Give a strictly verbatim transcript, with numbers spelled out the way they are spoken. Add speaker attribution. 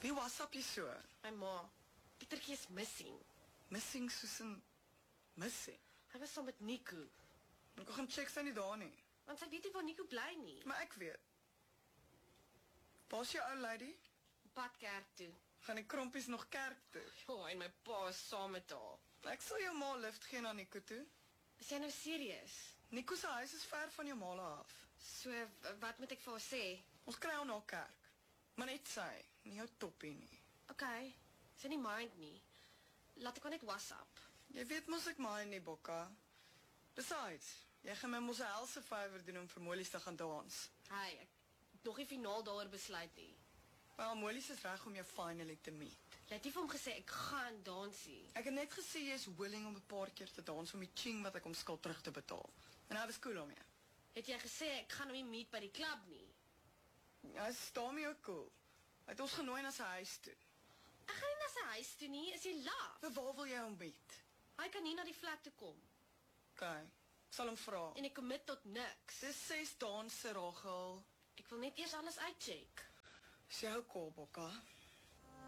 Speaker 1: Wie WhatsApp jy so?
Speaker 2: My ma, Pietertjie is missing.
Speaker 1: Missing soos in missing.
Speaker 2: Hy was saam met Nico.
Speaker 1: Ek gaan check sy nie daar nie.
Speaker 2: Want sy weet nie waar Nico bly nie.
Speaker 1: Maar ek weet. Waar is jou ou lady?
Speaker 2: Pad kerk toe.
Speaker 1: Gaan die krompies nog kerk toe?
Speaker 2: Oh, en my pa is saam met haar.
Speaker 1: Ek sal jou ma lift gee na Nico toe.
Speaker 2: Is jy nou serieus?
Speaker 1: Nico se huis is ver van jou ma af.
Speaker 2: So, wat moet ek vir haar sê?
Speaker 1: Ons kry haar na kerk. Maar net sy, nie jou toppie nie.
Speaker 2: Ok, sy nie mind nie. Laat ek haar net WhatsApp.
Speaker 1: Jy weet mos ek mind nie, Bokka. Besides, jy gaan my mos 'n helse favour doen om vir Molies te gaan dans.
Speaker 2: Hey, ek het nog nie finaal daaroor besluit nie.
Speaker 1: Wel, Molies is reg om jou finally te meet.
Speaker 2: Jy het nie vir hom gesê ek gaan dansie.
Speaker 1: Ek het net gesê jy is willing om 'n paar keer te dans om die ching wat ek hom skuld terug te betaal. En hy was cool om jou.
Speaker 2: Het jy gesê ek gaan hom nie meet by die klub nie?
Speaker 1: Hy is daarmee ook cool. Hy het ons genooi na sy huis toe.
Speaker 2: Ek gaan nie na sy huis toe nie, is jy laf?
Speaker 1: Vir waar wil jy hom meet?
Speaker 2: Hy kan nie na die flat toe kom.
Speaker 1: Ok, ek sal hom vra.
Speaker 2: En ek commit tot niks.
Speaker 1: Dis ses danse, Rachel.
Speaker 2: Ek wil net eers alles uitcheck.
Speaker 1: Dis jou call, Bokka.